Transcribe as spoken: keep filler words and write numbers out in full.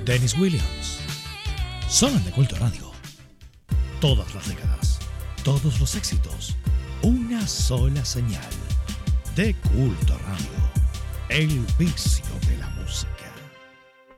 Dennis Williams. Sonan de Culto Radio. Todas las décadas, todos los éxitos, una sola señal. De Culto Radio. El vicio de la música.